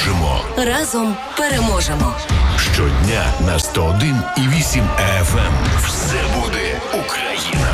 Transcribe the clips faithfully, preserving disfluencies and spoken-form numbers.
допоможемо. Разом переможемо. Щодня на сто один і вісім еф ем. Все буде Україна.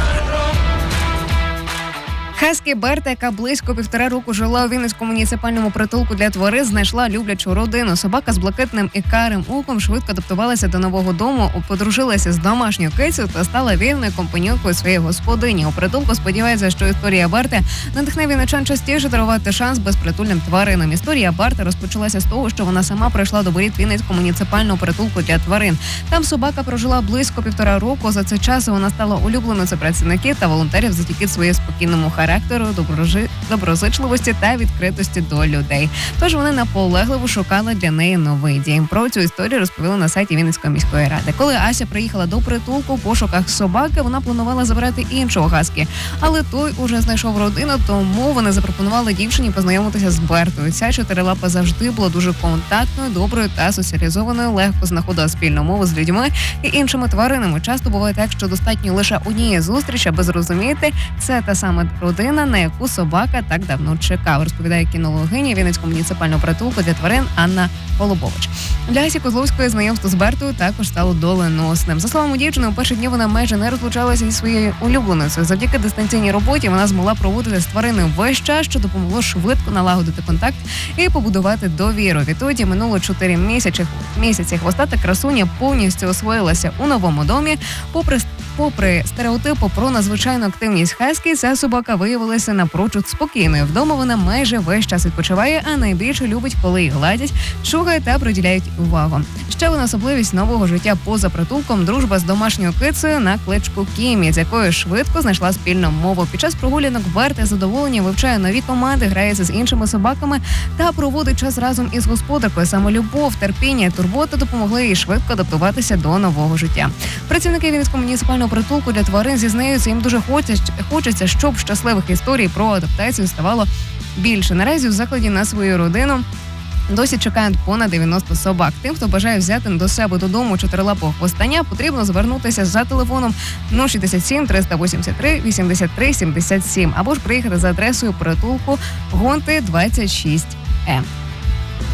Хаскі Берта, яка близько півтора року жила у Вінницькому муніципальному притулку для тварин, знайшла люблячу родину. Собака з блакитним і карим оком швидко адаптувалася до нового дому, подружилася з домашньою кицею та стала вірною компаньонкою своєї господині. У притулку сподівається, що історія Берти надихне вінничан частіше дарувати шанс безпритульним тваринам. Історія Берти розпочалася з того, що вона сама прийшла до воріт Вінницького муніципального притулку для тварин. Там собака прожила близько півтора року. За цей час вона стала улюбленою працівників та волонтерів завдяки своєму спокійному характеру. характеру, доброжи... доброзичливості та відкритості до людей. Тож вони наполегливо шукали для неї новий дім. Про цю історію розповіли на сайті Вінницької міської ради. Коли Ася приїхала до притулку в пошуках собаки, вона планувала забирати іншого хаскі. Але той уже знайшов родину, тому вони запропонували дівчині познайомитися з Бертою. Ця чотирилапа завжди була дуже контактною, доброю та соціалізованою, легко знаходила спільну мову з людьми і іншими тваринами. Часто буває так, що достатньо лише однієї зустрічі, аби зрозуміти, це та сама родина, на яку собака так давно чекав, розповідає кінологиня Вінницького муніципального притулку для тварин Анна Голубович. Для Асі Козловської знайомство з Бертою також стало доленосним. За словами дівчини, у перші дні вона майже не розлучалася зі своєю улюбленицею. Завдяки дистанційній роботі вона змогла проводити з твариною весь час, що допомогло швидко налагодити контакт і побудувати довіру. Відтоді минуло чотири місяці. Місяці хвостата красуня повністю освоїлася у новому домі. Попри Попри стереотипи про надзвичайну активність хаскі, ця собака виявилася напрочуд спокійною. Вдома вона майже весь час відпочиває, а найбільше любить, коли її гладять, шугають та приділяють увагу. Ще одна особливість нового життя поза притулком – дружба з домашньою кицею на кличку Кімі, з якою швидко знайшла спільну мову. Під час прогулянок Берта задоволення вивчає нові команди, грається з іншими собаками та проводить час разом із господаркою. Саме любов, терпіння і турбота допомогли їй швидко адаптуватися до нового життя. Працівники Вінницького муніципального притулку для тварин зізнаються, їм дуже хочеться, щоб щасливих історій про адаптацію ставало більше. Наразі у закладі на свою родину досі чекають понад дев'яносто собак. Тим, хто бажає взяти до себе додому чотирилапого хвостання, потрібно звернутися за телефоном нуль шістдесят сім триста вісімдесят три вісімдесят три сімдесят сім або ж приїхати за адресою притулку Гонти двадцять шість Е.